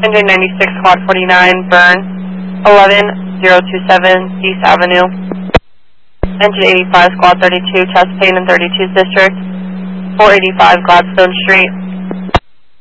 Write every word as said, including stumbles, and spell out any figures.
ninety-six Quad forty-nine, Burn, eleven zero two seven East Avenue. Engine eighty-five Squad thirty-two, chest pain in thirty-two's District, four eighty-five Gladstone Street.